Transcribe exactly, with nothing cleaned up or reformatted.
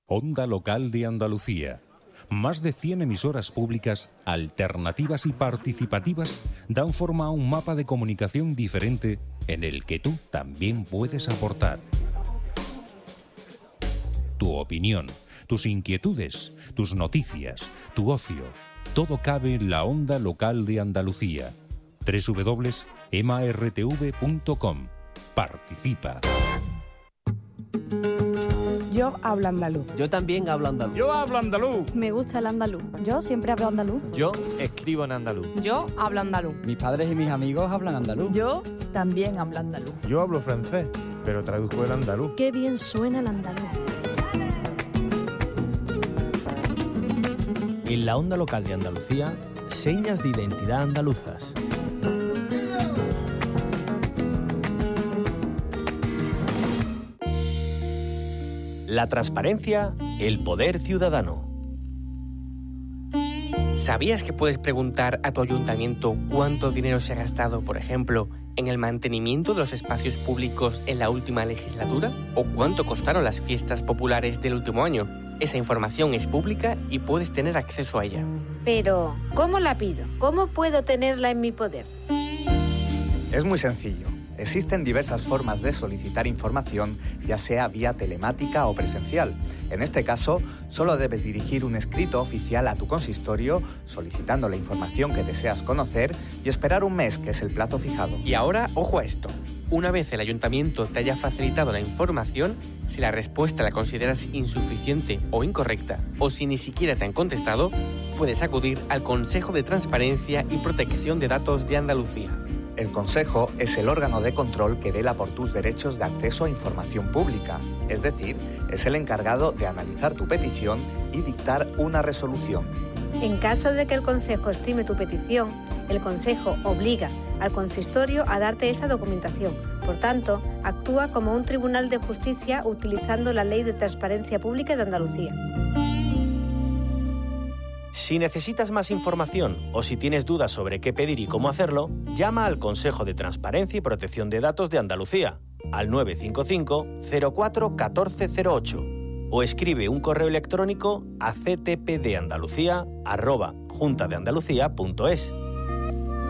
Onda Local de Andalucía. Más de cien emisoras públicas, alternativas y participativas dan forma a un mapa de comunicación diferente en el que tú también puedes aportar. Tu opinión, tus inquietudes, tus noticias, tu ocio, todo cabe en la Onda Local de Andalucía. doble u doble u doble u punto ema erre te ve punto com. Participa. Yo hablo andaluz. Yo también hablo andaluz. Yo hablo andaluz. Me gusta el andaluz. Yo siempre hablo andaluz. Yo escribo en andaluz. Yo hablo andaluz. Mis padres y mis amigos hablan andaluz. Yo también hablo andaluz. Yo hablo francés, pero traduzco el andaluz. Qué bien suena el andaluz. En la Onda Local de Andalucía, señas de identidad andaluzas. La transparencia, el poder ciudadano. ¿Sabías que puedes preguntar a tu ayuntamiento cuánto dinero se ha gastado, por ejemplo, en el mantenimiento de los espacios públicos en la última legislatura? ¿O cuánto costaron las fiestas populares del último año? Esa información es pública y puedes tener acceso a ella. Pero, ¿cómo la pido? ¿Cómo puedo tenerla en mi poder? Es muy sencillo. Existen diversas formas de solicitar información, ya sea vía telemática o presencial. En este caso, solo debes dirigir un escrito oficial a tu consistorio solicitando la información que deseas conocer y esperar un mes, que es el plazo fijado. Y ahora, ojo a esto. Una vez el ayuntamiento te haya facilitado la información, si la respuesta la consideras insuficiente o incorrecta, o si ni siquiera te han contestado, puedes acudir al Consejo de Transparencia y Protección de Datos de Andalucía. El Consejo es el órgano de control que vela por tus derechos de acceso a información pública, es decir, es el encargado de analizar tu petición y dictar una resolución. En caso de que el Consejo estime tu petición, el Consejo obliga al consistorio a darte esa documentación. Por tanto, actúa como un tribunal de justicia utilizando la Ley de Transparencia Pública de Andalucía. Si necesitas más información o si tienes dudas sobre qué pedir y cómo hacerlo, llama al Consejo de Transparencia y Protección de Datos de Andalucía al nueve cinco cinco, cero cuatro, uno cuatro cero ocho o escribe un correo electrónico a c t p de andalucía arroba junta de andalucía punto es.